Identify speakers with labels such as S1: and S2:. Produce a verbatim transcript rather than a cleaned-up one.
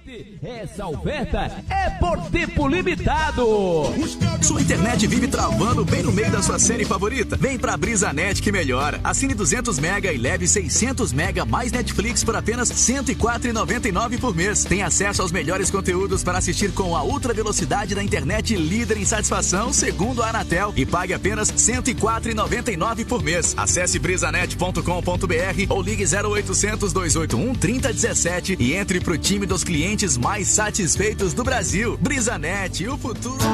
S1: Essa oferta é por tempo limitado.
S2: Sua internet vive travando bem no meio da sua série favorita? Vem pra BrisaNet que melhora. Assine duzentos mega e leve seiscentos mega mais Netflix por apenas cento e quatro reais e noventa e nove centavos por mês. Tem acesso aos melhores conteúdos para assistir com a ultra velocidade da internet líder em satisfação, segundo a Anatel, e pague apenas cento e quatro reais e noventa e nove centavos por mês. Acesse brisanet ponto com ponto br ou ligue zero oitocentos, dois oito um, trinta dezessete e entre pro time dos clientes mais satisfeitos do Brasil. BrisaNet, o futuro...